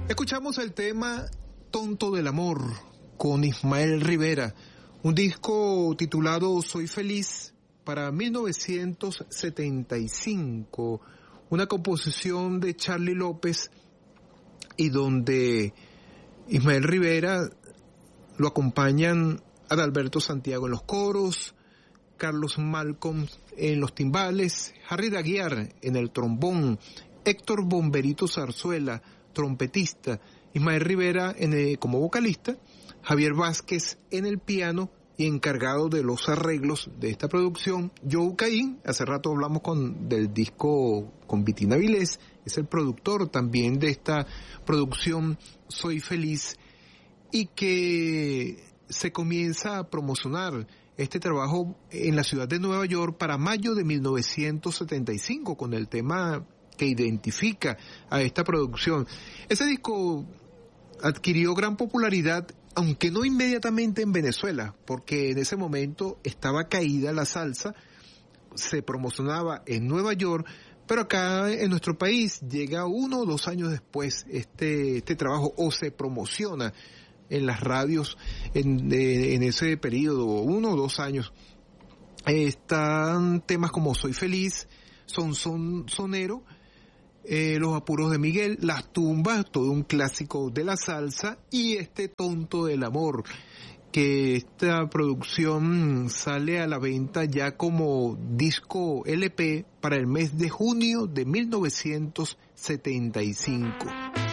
Escuchamos el tema Tonto del Amor con Ismael Rivera, un disco titulado Soy Feliz para 1975, una composición de Charly López y donde Ismael Rivera lo acompañan Adalberto Santiago en los coros, Carlos Malcolm en los timbales, Harry Daguiar en el trombón, Héctor Bomberito Zarzuela, trompetista, Ismael Rivera como vocalista, Javier Vázquez en el piano y encargado de los arreglos de esta producción, Joe Caín. Hace rato hablamos del disco con Vitina Vilés, es el productor también de esta producción Soy Feliz, y que se comienza a promocionar este trabajo en la ciudad de Nueva York para mayo de 1975 con el tema que identifica a esta producción. Ese disco adquirió gran popularidad, aunque no inmediatamente en Venezuela, porque en ese momento estaba caída la salsa, se promocionaba en Nueva York, pero acá en nuestro país llega 1 o 2 años después este trabajo, o se promociona en las radios en ese periodo, 1 o 2 años. Están temas como Soy Feliz, Sonero, Los Apuros de Miguel, Las Tumbas, todo un clásico de la salsa, y este Tonto del Amor, que esta producción sale a la venta ya como disco LP para el mes de junio de 1975.